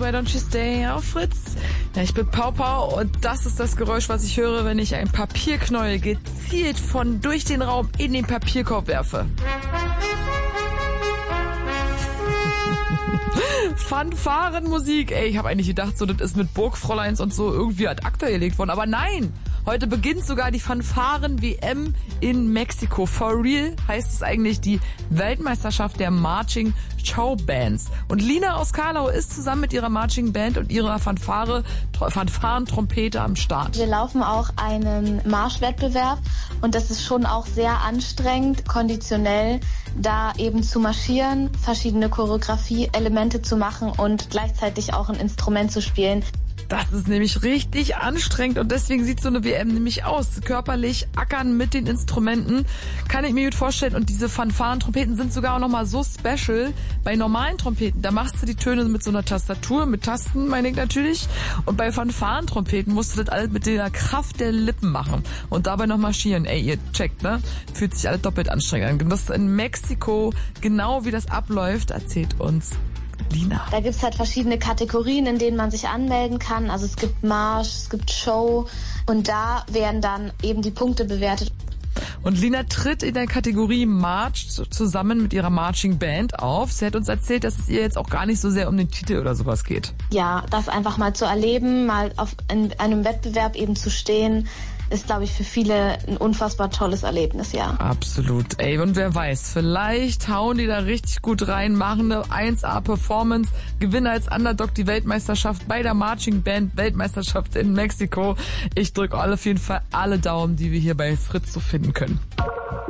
Why Don't You Stay auf Fritz. Ja, ich bin Pau Pau und das ist das Geräusch, was ich höre, wenn ich ein Papierknäuel gezielt von durch den Raum in den Papierkorb werfe. Fanfarenmusik. Ey, ich habe eigentlich gedacht, so das ist mit Burgfräuleins und so irgendwie ad acta gelegt worden. Aber nein, heute beginnt sogar die Fanfaren-WM in Mexiko. For real heißt es eigentlich die Weltmeisterschaft der Marching Show Bands. Und Lina aus Karlau ist zusammen mit ihrer Marching Band und ihrer Fanfaren-Trompete am Start. Wir laufen auch einen Marschwettbewerb und das ist schon auch sehr anstrengend, konditionell da eben zu marschieren, verschiedene Choreografie-Elemente zu machen und gleichzeitig auch ein Instrument zu spielen. Das ist nämlich richtig anstrengend und deswegen sieht so eine WM nämlich aus. Körperlich ackern mit den Instrumenten, kann ich mir gut vorstellen. Und diese Fanfaren-Trompeten sind sogar auch nochmal so special. Bei normalen Trompeten, da machst du die Töne mit so einer Tastatur, mit Tasten, meine ich natürlich. Und bei Fanfaren-Trompeten musst du das alles mit der Kraft der Lippen machen und dabei noch marschieren. Ey, ihr checkt, ne? Fühlt sich alles doppelt anstrengend an. Und das in Mexiko, genau wie das abläuft, erzählt uns Lina. Da gibt's halt verschiedene Kategorien, in denen man sich anmelden kann. Also es gibt Marsch, es gibt Show und da werden dann eben die Punkte bewertet. Und Lina tritt in der Kategorie March zusammen mit ihrer Marching Band auf. Sie hat uns erzählt, dass es ihr jetzt auch gar nicht so sehr um den Titel oder sowas geht. Ja, das einfach mal zu erleben, mal in einem Wettbewerb eben zu stehen, ist, glaube ich, für viele ein unfassbar tolles Erlebnis, ja. Absolut. Ey, und wer weiß, vielleicht hauen die da richtig gut rein, machen eine 1A-Performance, gewinnen als Underdog die Weltmeisterschaft bei der Marching Band Weltmeisterschaft in Mexiko. Ich drücke auf jeden Fall alle Daumen, die wir hier bei Fritz so finden können.